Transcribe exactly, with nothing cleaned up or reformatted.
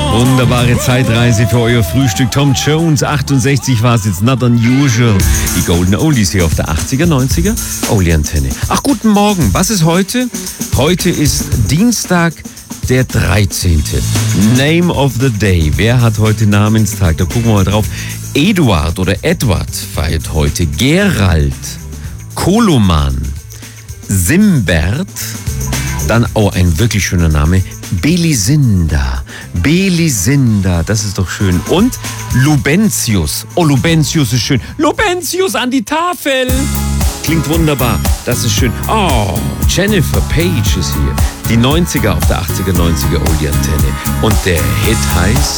Wunderbare Zeitreise für euer Frühstück. Tom Jones, achtundsechzig war es jetzt, Not Unusual. Die Golden Oldies hier auf der achtziger, neunziger Oldie-Antenne. Ach, guten Morgen. Was ist heute? Heute ist Dienstag, der dreizehnte Name of the Day. Wer hat heute Namenstag? Da gucken wir mal drauf. Eduard oder Edward feiert heute. Gerald, Koloman, Simbert, dann auch ein wirklich schöner Name, Belisinda. Belisinda, das ist doch schön. Und Lubentius. Oh, Lubentius ist schön. Lubentius an die Tafel. Klingt wunderbar, das ist schön. Oh, Jennifer Page ist hier. Die neunziger auf der achtziger, neunziger Oldie-Antenne. Und der Hit heißt